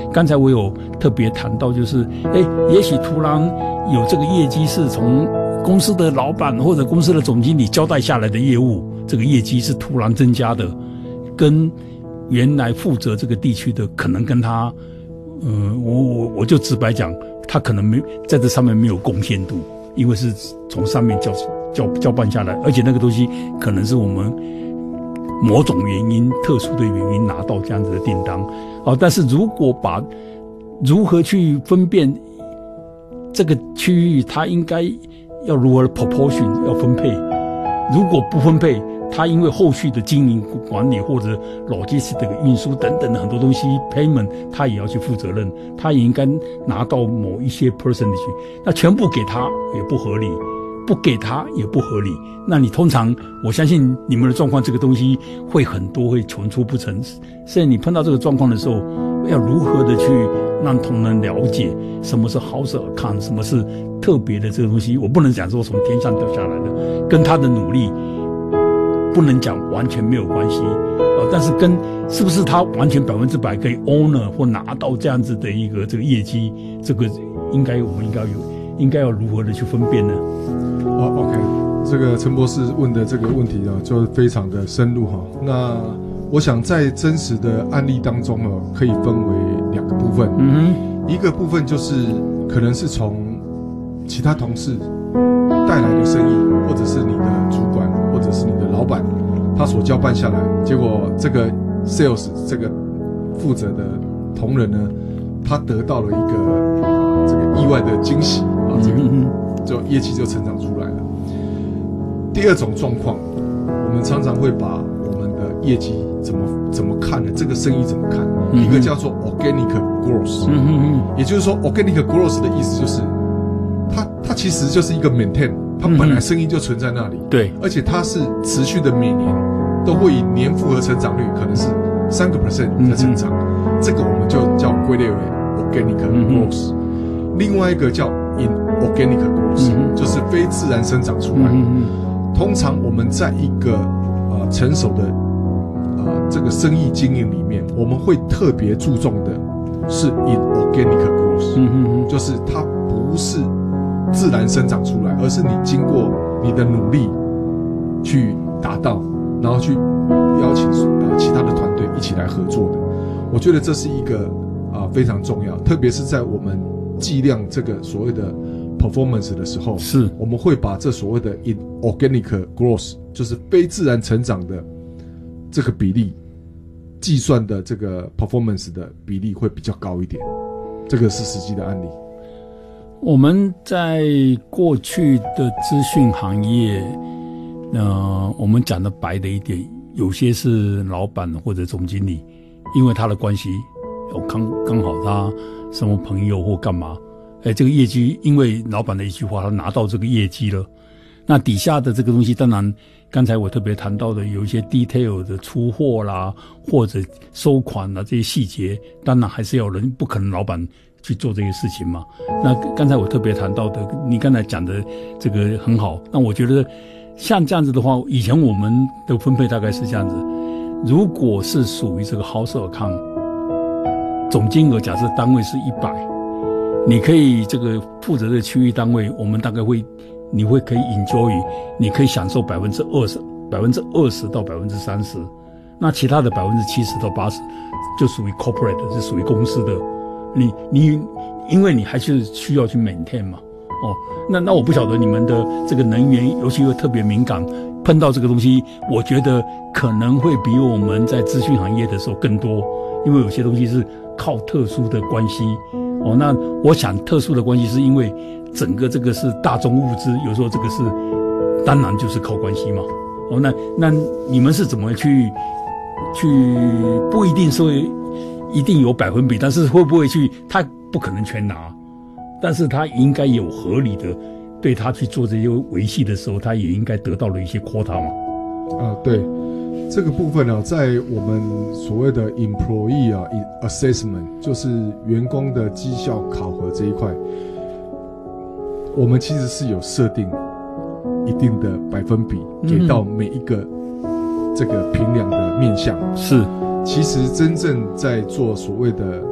刚才我有特别谈到，就是也许突然有这个业绩是从公司的老板或者公司的总经理交代下来的业务，这个业绩是突然增加的，跟原来负责这个地区的可能跟他，我就直白讲，他可能没在这上面没有贡献度，因为是从上面交办下来，而且那个东西可能是我们某种原因、特殊的原因拿到这样子的订单，但是如果如何去分辨这个区域，它应该要如何的 proportion 要分配，如果不分配，它因为后续的经营管理或者 logistics 的运输等等的很多东西 payment， 它也要去负责任，它也应该拿到某一些 percentage， 那全部给他也不合理，不给他也不合理。那你通常我相信你们的状况，这个东西会很多会层出不穷，所以你碰到这个状况的时候，要如何的去让同仁了解什么是 house account， 什么是特别的这个东西。我不能讲说从天上掉下来的，跟他的努力不能讲完全没有关系，但是跟是不是他完全100%可以 owner 或拿到这样子的一个这个业绩，这个我们应该要如何的去分辨呢 ？OK， 这个陈博士问的这个问题就非常的深入哈。那我想在真实的案例当中可以分为2个部分。一个部分就是可能是从其他同事带来的生意，或者是你的主管，或者是你的老板，他所交办下来，结果这个 sales 这个负责的同仁呢，他得到了一个这个意外的惊喜啊，这个就业绩就成长出来了。第二种状况，我们常常会把我们的业绩怎么看呢？这个生意怎么看？一个叫做 organic growth， 也就是说 organic growth 的意思就是它其实就是一个 maintain， 它本来生意就存在那里， 对， 而且它是持续的，每年都会以年复合成长率可能是3% 的成长，这个我们就叫归类为 organic growth。另外一个叫 inorganic growth，就是非自然生长出来。通常我们在一个成熟的这个生意经营里面，我们会特别注重的是 inorganic growth，就是它不是自然生长出来，而是你经过你的努力去达到，然后去邀请其他的团队一起来合作的。我觉得这是一个非常重要，特别是在我们计量这个所谓的 performance 的时候，是我们会把这所谓的 inorganic growth， 就是非自然成长的这个比例计算的这个 performance 的比例会比较高一点，这个是实际的案例。 我们在过去的资讯行业，我们讲的白的一点，有些是老板或者总经理，因为他的关系，刚好他什么朋友或干嘛，这个业绩因为老板的一句话，他拿到这个业绩了。那底下的这个东西，当然刚才我特别谈到的有一些 detail 的出货啦，或者收款啦，这些细节，当然还是要人，不可能老板去做这些事情嘛。那刚才我特别谈到的，你刚才讲的这个很好。那我觉得像这样子的话，以前我们的分配大概是这样子：如果是属于这个 house account， 总金额假设单位是100，你可以这个负责的区域单位，我们大概你会可以 enjoy， 你可以享受20%到30%，那其他的70%到80%就属于 corporate， 是属于公司的。你因为你还是需要去 maintain 嘛，那我不晓得你们的这个能源，尤其又特别敏感，碰到这个东西，我觉得可能会比我们在资讯行业的时候更多，因为有些东西是靠特殊的关系。那我想特殊的关系是因为整个这个是大宗物资，有时候这个是当然就是靠关系嘛。那你们是怎么去不一定说一定有100%，但是会不会他不可能全拿，但是他应该有合理的对他去做这些维系的时候，他也应该得到了一些 quota 嘛。 对。这个部分在我们所谓的 employee assessment， 就是员工的绩效考核这一块，我们其实是有设定一定的百分比给到每一个这个评量的面向。是，其实真正在做所谓的